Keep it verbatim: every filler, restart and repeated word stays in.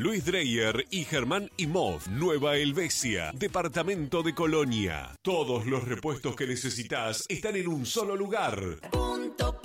Luis Dreyer y Germán Imhoff. Nueva Helvecia, departamento de Colonia. Todos los repuestos que necesitas están en un solo lugar.